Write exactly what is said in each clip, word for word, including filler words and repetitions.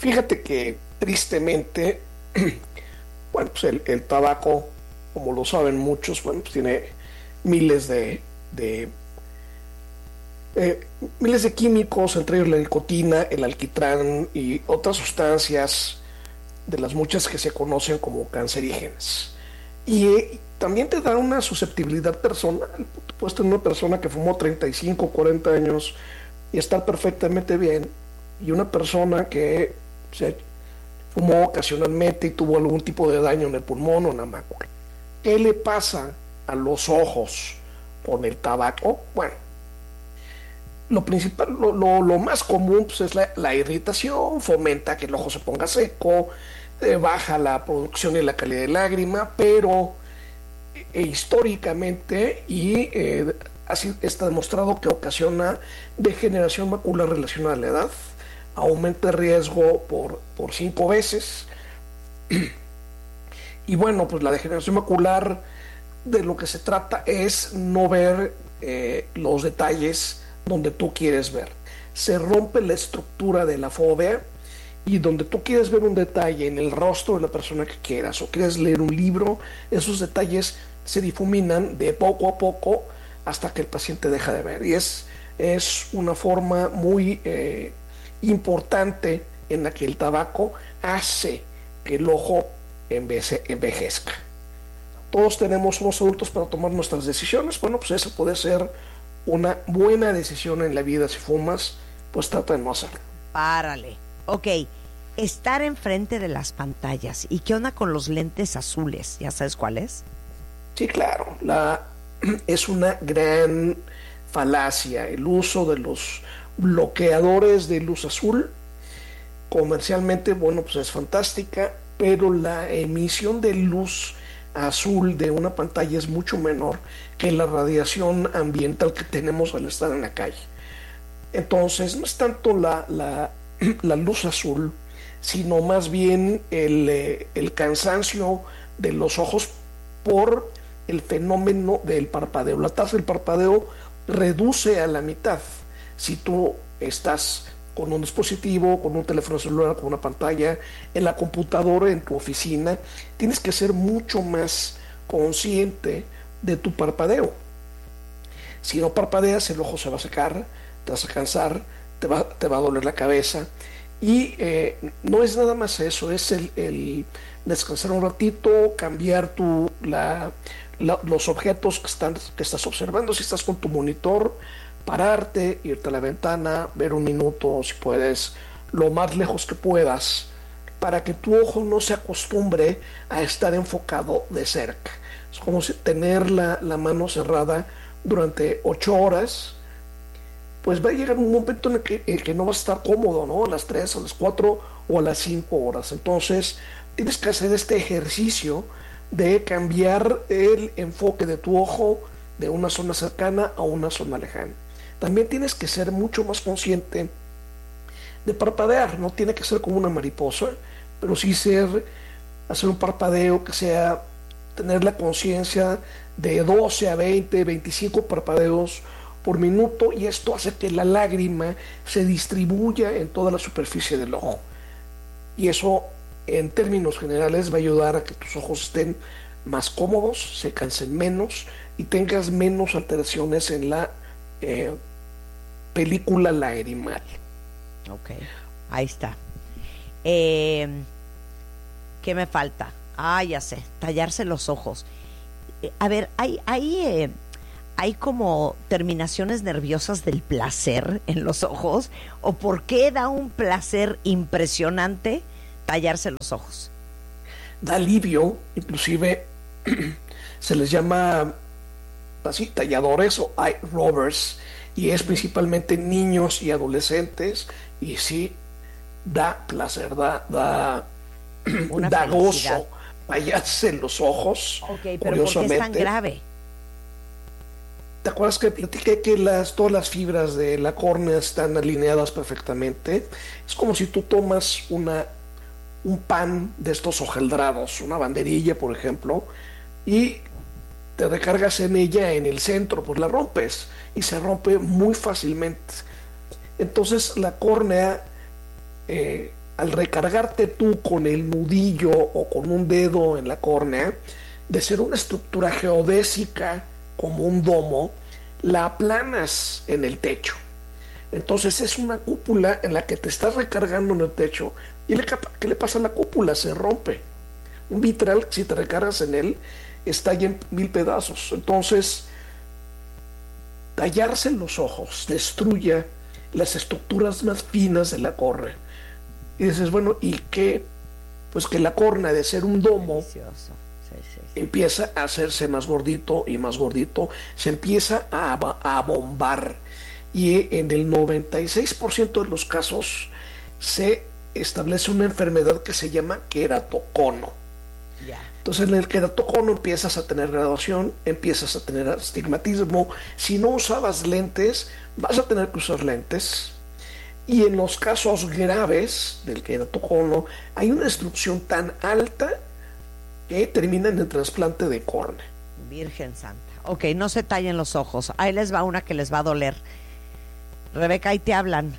Fíjate que tristemente, bueno, pues el, el tabaco, como lo saben muchos, bueno, pues tiene miles de, de eh, miles de químicos, entre ellos la nicotina, el alquitrán y otras sustancias de las muchas que se conocen como cancerígenas. Y eh, también te da una susceptibilidad personal. Tú puedes tener una persona que fumó treinta y cinco, cuarenta años y estar perfectamente bien, y una persona que se fumó ocasionalmente y tuvo algún tipo de daño en el pulmón o en la mácula. ¿Qué le pasa a los ojos con el tabaco? Bueno, lo principal, lo, lo, lo más común pues, es la, la irritación, fomenta que el ojo se ponga seco, eh, baja la producción y la calidad de lágrima, pero eh, históricamente y eh, así está demostrado que ocasiona degeneración macular relacionada a la edad, aumenta el riesgo por, por cinco veces. Y bueno, pues la degeneración macular de lo que se trata es no ver eh, los detalles donde tú quieres ver. Se rompe la estructura de la fóvea, y donde tú quieres ver un detalle en el rostro de la persona que quieras o quieres leer un libro, esos detalles se difuminan de poco a poco hasta que el paciente deja de ver. Y es, es una forma muy eh, importante en la que el tabaco hace que el ojo envece, envejezca. Todos tenemos, somos adultos para tomar nuestras decisiones. Bueno, pues esa puede ser una buena decisión en la vida. Si fumas, pues trata de no hacerlo. Párale. Ok, estar enfrente de las pantallas. ¿Y qué onda con los lentes azules? ¿Ya sabes cuáles? Sí, claro, la, es una gran falacia el uso de los bloqueadores de luz azul. Comercialmente, bueno, pues es fantástica, pero la emisión de luz azul de una pantalla es mucho menor que la radiación ambiental que tenemos al estar en la calle. Entonces, no es tanto la, la, la luz azul, sino más bien el, eh, el cansancio de los ojos por el fenómeno del parpadeo. La tasa del parpadeo reduce a la mitad si tú estás con un dispositivo, con un teléfono celular, con una pantalla, en la computadora, en tu oficina. Tienes que ser mucho más consciente de tu parpadeo. Si no parpadeas, el ojo se va a secar, te vas a cansar, te va, te va a doler la cabeza. Y eh, no es nada más eso, es el, el descansar un ratito, cambiar tu, la, la, los objetos que, están, que estás observando. Si estás con tu monitor, pararte, irte a la ventana, ver un minuto, si puedes, lo más lejos que puedas, para que tu ojo no se acostumbre a estar enfocado de cerca. Es como si tener la, la mano cerrada durante ocho horas, pues va a llegar un momento en el que, el que no vas a estar cómodo, ¿no? A las tres, a las cuatro o a las cinco horas. Entonces, tienes que hacer este ejercicio de cambiar el enfoque de tu ojo de una zona cercana a una zona lejana. También tienes que ser mucho más consciente de parpadear. No tiene que ser como una mariposa, pero sí ser, hacer un parpadeo que sea, tener la conciencia de doce a veinte, veinticinco parpadeos por minuto, y esto hace que la lágrima se distribuya en toda la superficie del ojo. Y eso, en términos generales, va a ayudar a que tus ojos estén más cómodos, se cansen menos y tengas menos alteraciones en la eh, película lagrimal. Ok, ahí está. Eh, ¿Qué me falta? Ah, ya sé, tallarse los ojos. Eh, a ver, hay, hay, eh, hay como terminaciones nerviosas del placer en los ojos. ¿O por qué da un placer impresionante tallarse los ojos? Da alivio, inclusive se les llama así talladores o eye robbers, y es principalmente niños y adolescentes, y sí da placer, da, da, Una da felicidad. gozo tallarse en los ojos. Ok, pero ¿por qué es tan grave? ¿Te acuerdas que platiqué que las, todas las fibras de la córnea están alineadas perfectamente? Es como si tú tomas una, un pan de estos hojaldrados, una banderilla, por ejemplo, y te recargas en ella en el centro, pues la rompes y se rompe muy fácilmente. Entonces la córnea eh, al recargarte tú con el nudillo o con un dedo en la córnea, de ser una estructura geodésica como un domo, la aplanas en el techo. Entonces es una cúpula en la que te estás recargando en el techo. ¿Y le, qué le pasa a la cúpula? Se rompe. Un vitral, si te recargas en él, estalla en mil pedazos. Entonces, tallarse en los ojos destruye las estructuras más finas de la córnea. Y dices, bueno, ¿y qué? Pues que la córnea, de ser un domo, Delicioso. Sí, sí, sí. empieza a hacerse más gordito y más gordito, se empieza a, a bombar. Y en el noventa y seis por ciento de los casos se establece una enfermedad que se llama queratocono. Ya. Entonces en el queratocono empiezas a tener graduación, empiezas a tener astigmatismo. Si no usabas lentes, vas a tener que usar lentes. Y en los casos graves del queratocono hay una destrucción tan alta que termina en el trasplante de córnea. Virgen Santa. Ok, no se tallen los ojos. Ahí les va una que les va a doler. Rebeca, ahí te hablan.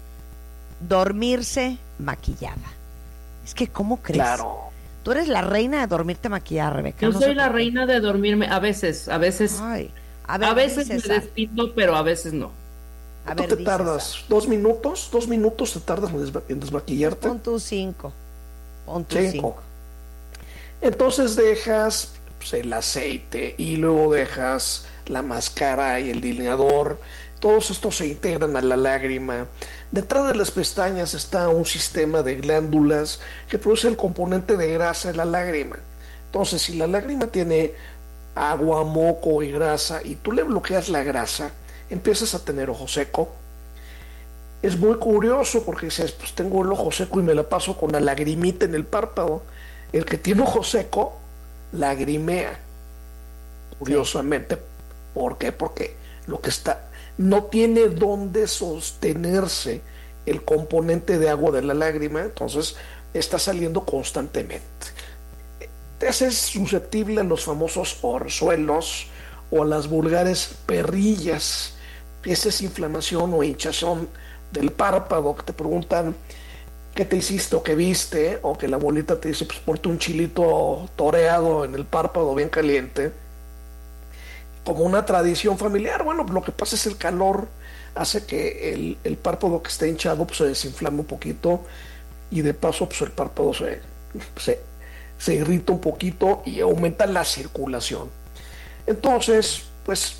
Dormirse maquillada. Es que, ¿cómo crees? Claro. Tú eres la reina de dormirte maquillada, Rebeca. Yo no soy sé la por qué. reina de dormirme, a veces, a veces, Ay, a ver, a veces di, me César. despido, pero a veces no. A ¿Tú ver, te di, tardas? César. ¿Dos minutos? ¿Dos minutos te tardas en, desma- en desmaquillarte? Pon tus cinco. Pon tus Cinco. cinco. Entonces dejas pues, el aceite y luego dejas la máscara y el delineador. Todos estos se integran a la lágrima. Detrás de las pestañas está un sistema de glándulas que produce el componente de grasa en la lágrima. Entonces, si la lágrima tiene agua, moco y grasa y tú le bloqueas la grasa, empiezas a tener ojo seco. Es muy curioso porque dices, pues tengo el ojo seco y me la paso con la lagrimita en el párpado. El que tiene ojo seco lagrimea, curiosamente. ¿Por qué? Porque lo que está no tiene dónde sostenerse el componente de agua de la lágrima, entonces está saliendo constantemente. Te haces susceptible a los famosos orzuelos o a las vulgares perrillas. Esa es inflamación o hinchazón del párpado, que te preguntan qué te hiciste o qué viste, o que la abuelita te dice, pues ponte un chilito toreado en el párpado bien caliente, como una tradición familiar. Bueno, lo que pasa es el calor hace que el, el párpado que está hinchado pues, se desinflame un poquito y de paso pues, el párpado se, se, se irrita un poquito y aumenta la circulación. Entonces, pues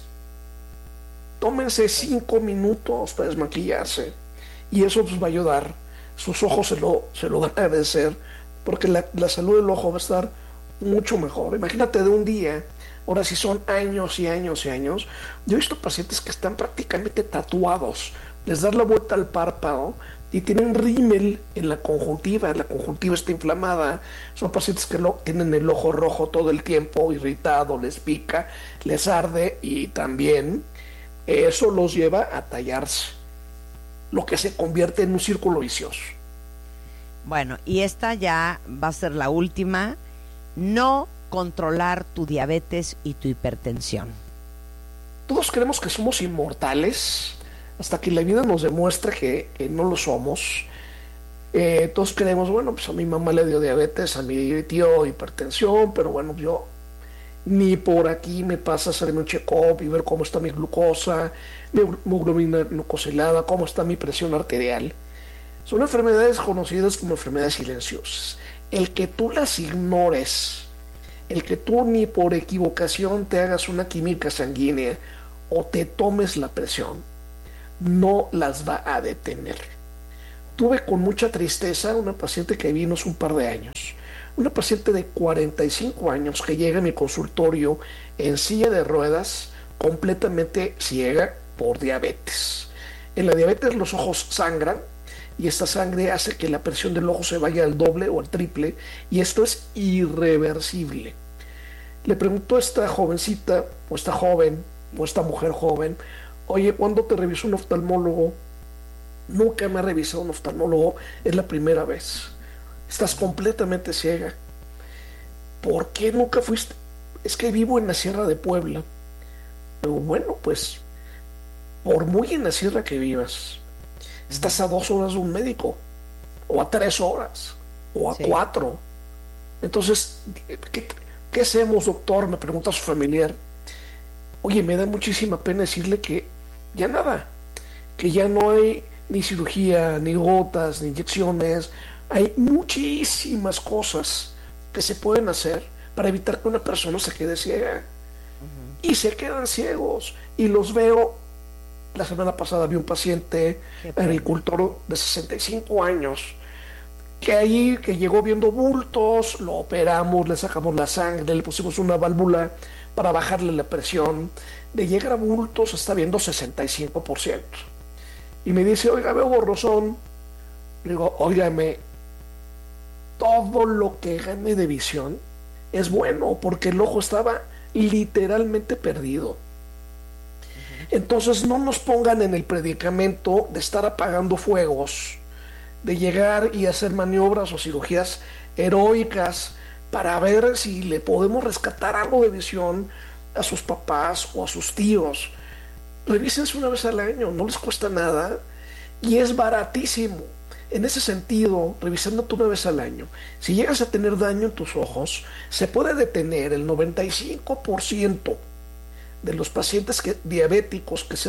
tómense cinco minutos para desmaquillarse y eso pues, va a ayudar. Sus ojos se lo, se lo van a agradecer porque la, la salud del ojo va a estar mucho mejor. Imagínate de un día. Ahora si son años y años y años. Yo he visto pacientes que están prácticamente tatuados. Les das la vuelta al párpado y tienen rímel en la conjuntiva. La conjuntiva está inflamada. Son pacientes que lo, tienen el ojo rojo todo el tiempo, irritado, les pica, les arde y también eso los lleva a tallarse. Lo que se convierte en un círculo vicioso. Bueno, y esta ya va a ser la última. No controlar tu diabetes y tu hipertensión. Todos creemos que somos inmortales hasta que la vida nos demuestra que, que no lo somos. Eh, todos creemos, bueno, pues a mi mamá le dio diabetes, a mi tío hipertensión, pero bueno, yo ni por aquí me pasa hacerme un check-up y ver cómo está mi glucosa, mi hemoglobina glucosilada, cómo está mi presión arterial. Son enfermedades conocidas como enfermedades silenciosas. El que tú las ignores, el que tú ni por equivocación te hagas una química sanguínea o te tomes la presión, no las va a detener. Tuve con mucha tristeza una paciente que vino hace un par de años, una paciente de cuarenta y cinco años que llega a mi consultorio en silla de ruedas, completamente ciega por diabetes. En la diabetes los ojos sangran y esta sangre hace que la presión del ojo se vaya al doble o al triple y esto es irreversible. Le preguntó a esta jovencita o esta joven o esta mujer joven, oye, ¿cuándo te revisó un oftalmólogo? Nunca me ha revisado un oftalmólogo, es la primera vez. Estás completamente ciega. ¿Por qué nunca fuiste? Es que vivo en la Sierra de Puebla. Pero bueno, pues, por muy en la sierra que vivas, estás a dos horas de un médico. o a tres horas, o a Sí. cuatro. Entonces, ¿qué, qué hacemos, doctor? Me pregunta su familiar. Oye, me da muchísima pena decirle que ya nada, que ya no hay ni cirugía, ni gotas, ni inyecciones. Hay muchísimas cosas que se pueden hacer para evitar que una persona se quede ciega. Y se quedan ciegos. Y los veo. La semana pasada vi un paciente Qué pena. agricultor de sesenta y cinco años que ahí que llegó viendo bultos, lo operamos, le sacamos la sangre, le pusimos una válvula para bajarle la presión. De llegar a bultos está viendo sesenta y cinco por ciento. Y me dice, oiga, veo borrosón. Le digo, óigame, todo lo que gane de visión es bueno porque el ojo estaba literalmente perdido. Entonces no nos pongan en el predicamento de estar apagando fuegos, de llegar y hacer maniobras o cirugías heroicas para ver si le podemos rescatar algo de visión a sus papás o a sus tíos. Revísense una vez al año, no les cuesta nada y es baratísimo. En ese sentido, revisándote una vez al año, si llegas a tener daño en tus ojos, se puede detener el noventa y cinco por ciento de los pacientes que, diabéticos que se